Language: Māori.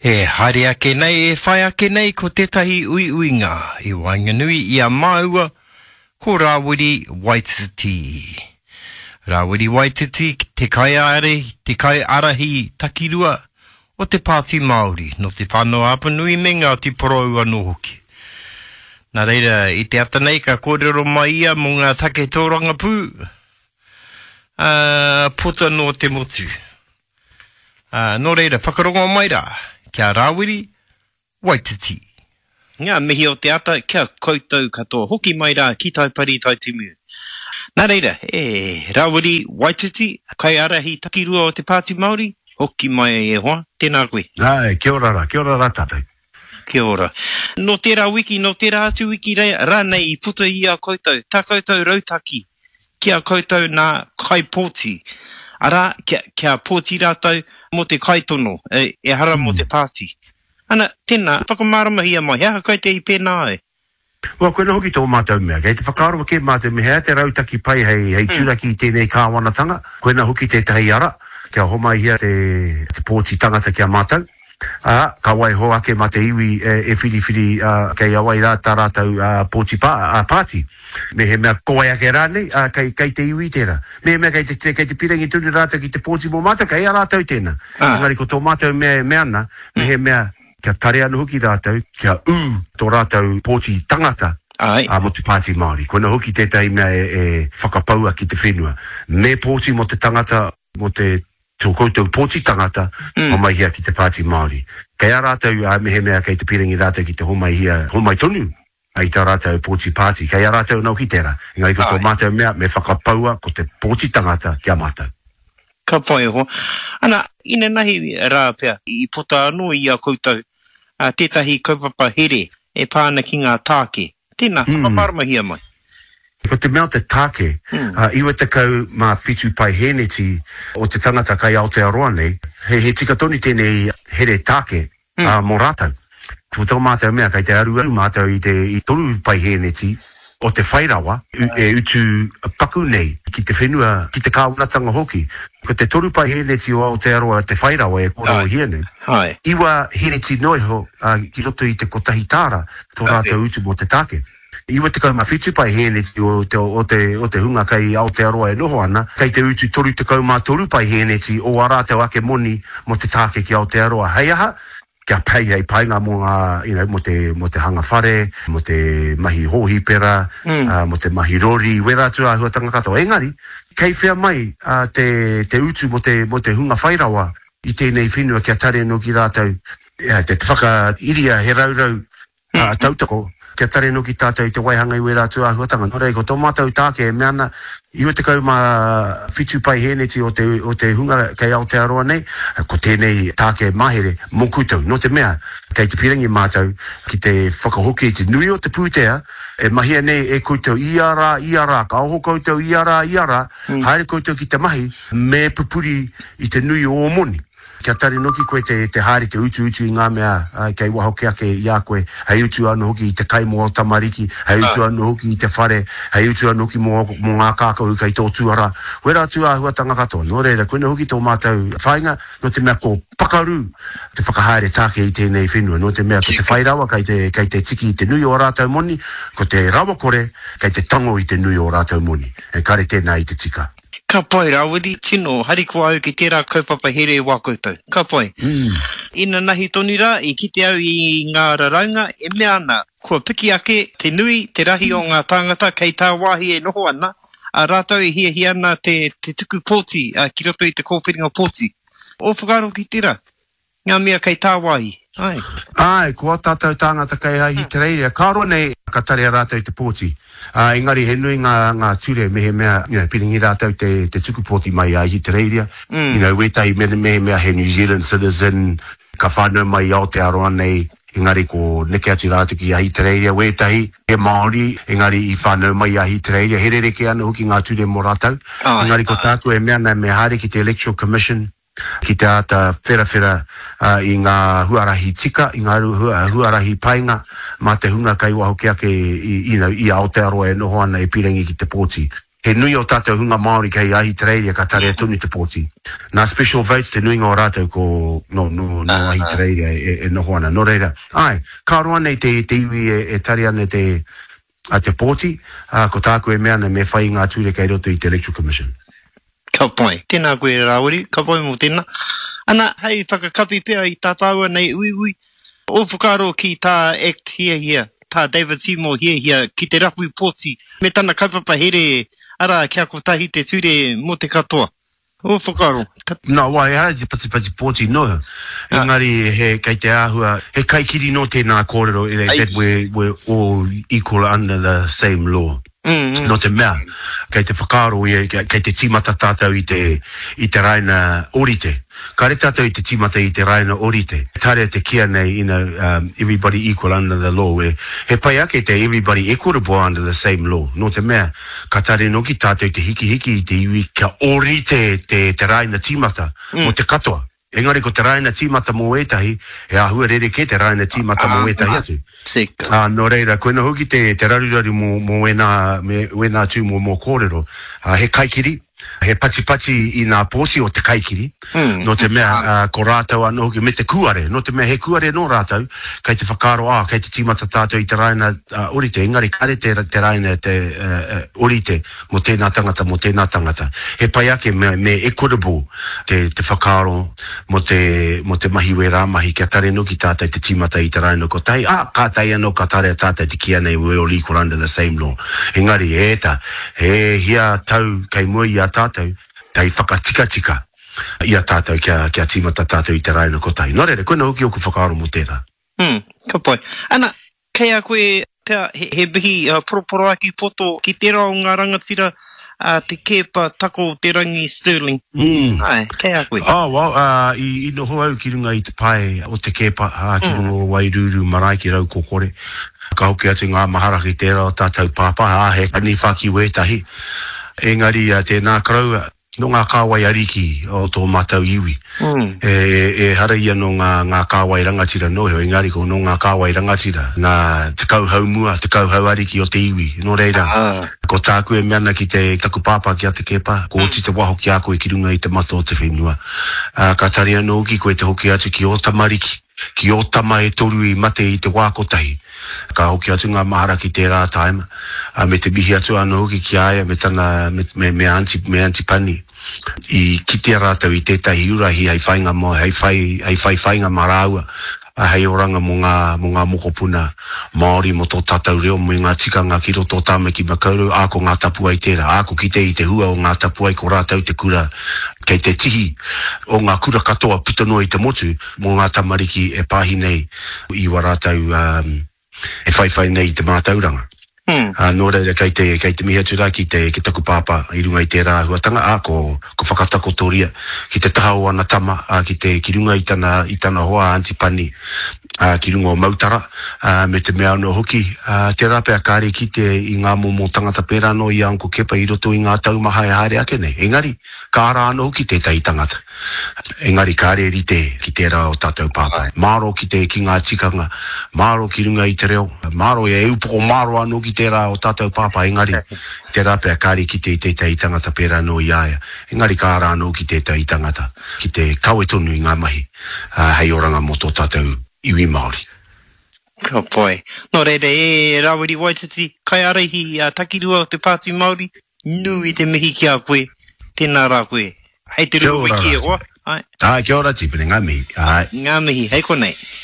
E haere ake nei, e whai ake nei ko tetahi ui uinga, I Wainganui I a maua, ko Rawiri Waititi. Rawiri Waititi, te kai arahi takirua o te Pāti Māori, no te whanau apanui me ngā te poroua no hoki. Nā reira, I te ata nei ka kōrero mai ia mo ngā take tōranga pū, puta no te motu. Nō reira, whakarongo mai rā. Kia Rawiri Waititi. Ngā mihi o te ata, kia koutou katoa hoki mai rā ki tai pari tai timu. Nā reira, Rawiri Waititi, kai arahi takirua o te Pāti Māori, hoki mai e hoa, tēnā koe. Kia ora tātou. Kia ora. No tērā wiki, no tērā atu wiki rānei I puta I a koutou, tā koutou rautaki, kia koutou nā kai pōti. Ara, kia pōti rātou, mo te kaitono, e hara mo te pāti. Ana, tēnā, whakamārama mai, hea kai te I pēnā e? Wa koe na hoki tō mātou mea, kei te whakaroa ke mātou mea, hea te rautaki pai hei tūraki I tēnei kāwanatanga, koe na hoki te tahi ara, kia homai hea te pōti tangata kia mātou. Ka wai ho ake ma te iwi e whiri kei awai rā tā rātou pōti pāti. Me he mea koe ake rānei, kei te iwi tēnā. Me he mea kei te pirangi tūri rātou ki te pōti mō mātou, kei a rātou tēnā. Ngari ko tō mātou mea ana, me he mea kia tare anu hoki rātou, kia tō rātou pōti tangata. Mo te Pāti Māori. Koe na hoki tētai mea e whakapaua ki te whenua. Me pōti mo te tangata, mo te tō koutou pōti tangata, homai hia ki te Pāti Māori. Kei a rātou me he mea kei te pirangi rātou ki te homai tonu. Ai tā rātou pōti pāti. Kei a rātou nau ki tērā. Ngai ko tō mātou mea me whakapaua ko te pōti tangata kia mātou. Ka pai ho. Ana, ina nahi rā pia I pota anō I a koutou. Tētahi kaupapa here e pāna ki ngā tāke. Tēnā, whakaparama hia mai. Ko te mea te tāke, iwa te kau mā whitu pai heneti o te tangata kai Aotearoa nei, he tika toni tēnei here tāke mō rātou. Tō mātou mea kai te aru mātou I toru pai heneti o te whairawa e utu paku nei ki te whenua, ki te kāwanatanga hoki. Ko te toru pai heneti o Aotearoa te whairawa e kōrau hia nei. Iwa heneti noi ho ki roto I te kotahi tāra tō rātou utu mō te tāke. Iwa te kauma whitu pai heneti o te hunga kai Aotearoa e noho ana, kai te utu toru te kauma toru pai heneti o arātau ake moni mo te tāke ki Aotearoa. Hei aha, kia pai hei painga mo ngā, mo te hanga whare, mo te mahi hohi pera, mo te mahi rori, wera tua hua tangakato. Engari, kei whea mai te utu mo te hunga whairawa I tēnei whenua kia tare no ki rātau, te whaka iria he raurau tautako, kia tare no ki tātou I te waihanga I wera tua huatanga. Nō rei, ko tō mātou tāke e meana, iwa te kauma whitu pai heneti o te hunga kei Aotearoa nei, ko tēnei tāke mahere mō koutou. Nō te mea, kei te pirangi mātou, ki te whakahoki te nui o te pūtea, e mahia nei e koutou iara, ka oho koutou iara, haere koutou ki te mahi, me pupuri I te nui o moni. Kia tari noki koe te haere te utu I ngā mea kei wahoke ake I a koe, hei utu anu hoki I te kai mo o tamariki, hei utu anu hoki I te whare, hei utu anu hoki mo ngā kākau kei tō tuara. Wera tua hua tangakato, nō reira, koe na hoki tō mātou whainga, no te mea ko pakaru, te whakahaere tāke I tēnei whenua, no te mea ko te whairawa kei te tiki I te nui o rātou moni, ko te rawa kore kei te tango I te nui o rātou moni. E kare tēnā I te tika. Ka pai Rawiri, tino, hariko au ki tērā kaupapa here wā koutou. Ka pai. Ina nahi toni rā, I kite au I ngā raraunga, e mea ana, kua piki ake, te nui, te rahi o ngā tāngata, kei tā wāhi e noho ana, a rātau e hia ana te tuku pōti, ki roto I te kōwhiringa pōti. O whakaro ki tērā, ngā mea kei tā wāhi. Ai, kua tātou tāngata kei hai te reira, kāro nei ka tare a rātou I te pōti. Engari he nui ngā ture me he mea, piringi rātou te tuku pōti mai a hi te reiria. Wetahi me he mea he New Zealand citizen, ka whānau mai Aotearoa nei, engari ko neke atu rātou ki a hi te reiria. Wetahi he Māori, engari I whānau mai a hi te reiria. He rereke anu hoki ngā ture mō rātou. Engari ko tāku e mea nei me haere ki te Electoral Commission, ki te ata whera I ngā huarahi tika, I ngā huarahi painga, mā te hunga kai wahoke ake I Aotearoa e noho ana e pirangi ki te pōti. he nui o tātou hunga Māori kei ahi te reiria ka tare tunu te pōti. Nā special votes te nui ngā rātou ko no ahi te reiria e noho ana. No reira, ai, ka roa nei te iwi e tari ana te pōti, ko tāku e mea na me whai ngā ture kei roto i te Electoral Commission. Ka pai, tēnā koe Rāwiri, ka pai mo tēnā. Ana, hei whakakapi pia i tātaua nei ui, o whakaro ki tā act hia, tā David Seymour hia, ki te rapui pōti, me tāna kaipapa here, ara kia ko tahi te ture mo te katoa. O whakaro. Nā, wai, ara te pati pōti noa. Engari, he kei te āhua, he kaikiri no tēnā kōrero, that we're all equal under the same law. No te mea, kei te whakaro, kei te tīmata tātou i te raina orite. Ka re tātou i te tīmata i te raina orite. Tare te kia nei, everybody equal under the law. He pai ake te everybody equitable under the same law. No te mea, ka tare no ki tātou i te hiki i te iwi ka orite te raina tīmata mo te katoa. Engari ko te raina tīmata mō etahi, e ahua rere ke te raina tīmata mō etahi atu. No reira, koe na hoki te rarurari mō wena tū mō kōrero, he kaikiri, he pati I nā pōti o te kaikiri, no te mea ko rātau anō hoki me te kuare, no te mea he kuare no rātau, kei te whakaro kei te tīmata tātou I te raina orite, engari kare te raina te orite mo tēnā tangata. He pai ake me equitable te whakaro mo te mahi we rā mahi kia tare no ki tātai te tīmata I te raina ko tai, ka tai anō ka tare tātai te kia nei we all equal under the same law. Engari he hia tau kei mua I a tātou, tai whakatika I a tātou kia tīmata tātou I te raina ko tai. Nō rere, koe na hoki o ku whakaaro mo tērā. Ka pai. Ana, kei a koe he bihi poroporo aki poto ki tērā o ngā rangatira te kepa tako te rangi Sterling. Ai, kei a koe. I noho au ki runga I te pai o te kepa, ki runga o Wairuru marae ki rau kokore. Ka hoki atu ngā mahara ki tērā o tātou pāpā, he kani whaki wētahi. Engari tēnā karau, no ngā kāwai ariki o tō mātau iwi. E hara ia no ngā kāwai rangatira no heo, engari ko no ngā kāwai rangatira. Nā te kauhau mua, te kauhau ariki o te iwi. No reira, ko tāku e meana ki te taku pāpā ki a te kepa, ko oti te waho ki a koe ki runga I te mato o te whenua. Ka tari anō ki koe te hoki atu ki o tamariki, ki o tama e toru I mate I te wākotahi. Ka hoki atu ngā mahara ki tērā taima. Me te mihi atu anō ki aia me tana me anti pani. I kitea rātau I tētahi urahi hei whainga mo, hei whainga maraua. Hei oranga mo ngā mokopuna Māori mo tō tātou reo mo ngā tikanga ki roto tāme ki makauru, ko ngā tapu ai tērā, ko kite I te hua o ngā tapu ai ko rātau te kura kei te tihi o ngā kura katoa putanoa I te motu mo ngā tamariki e pāhi nei I wa rātau e whai nei te mātauranga. Nō reira kei te mihi atura ki taku pāpā I runga I tērā huatanga, ko whakatako tōria ki te taha o ana tama, ki runga I tana hoa antipani, ki runga o mautara, me te mea no hoki, te rapea kāre ki te I ngā momo tangata pērā no I anko kepa I roto I ngā taumaha e haere ake nei. Engari, kāra anō hoki tētai tangata. Engari kāre rite ki tērā o tātou pāpā. Māro ki ngā tikanga, māro ki runga I te reo, māro e eupoko māro anō ki tērā o tātou pāpā, engari, te rapea kāre ki tētai tangata pērā no I aia. Engari kāra anō ki tētai tangata, ki te kaue tonu I ngā mahi, hei oranga mo tō tātou iwi Māori. Ka pai. Nō reire, Rāwiri Waititi, kai araihi takirua o te Pāti Māori, nui te mihi ki a koe, tēnā rā koe. Hei te rua ki e hoa. Kia ora tipene, ngā mihi. Ngā mihi, hei konei.